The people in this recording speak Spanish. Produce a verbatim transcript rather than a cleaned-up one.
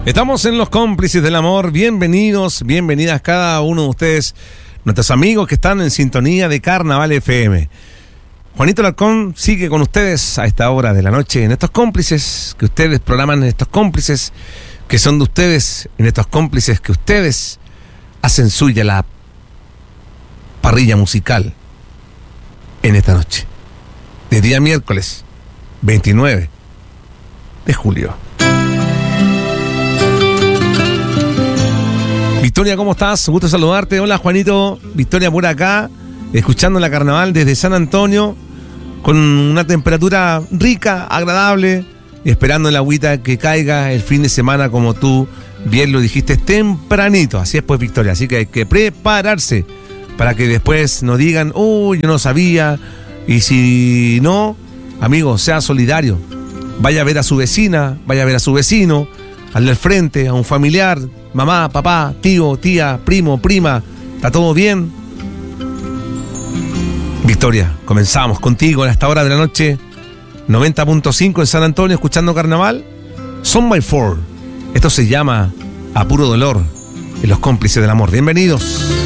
Estamos en Los Cómplices del Amor. Bienvenidos, bienvenidas cada uno de ustedes, nuestros amigos que están en sintonía de Carnaval F M. Juanito Alarcón sigue con ustedes a esta hora de la noche en estos cómplices que ustedes programan, en estos cómplices que son de ustedes, en estos cómplices que ustedes hacen suya la parrilla musical en esta noche, de día miércoles veintinueve de julio. Victoria, ¿cómo estás? Gusto saludarte. Hola, Juanito. Victoria por acá, escuchando la Carnaval desde San Antonio, con una temperatura rica, agradable, esperando el agüita que caiga el fin de semana, como tú bien lo dijiste, tempranito. Así es, pues, Victoria. Así que hay que prepararse para que después nos digan, uy, yo no sabía. Y si no, amigo, sea solidario. Vaya a ver a su vecina, vaya a ver a su vecino, al del frente, a un familiar, mamá, papá, tío, tía, primo, prima. ¿Está todo bien? Victoria, comenzamos contigo a esta hora de la noche, noventa punto cinco en San Antonio, escuchando Carnaval. Son by Four. Esto se llama A Puro Dolor, en Los Cómplices del Amor. Bienvenidos.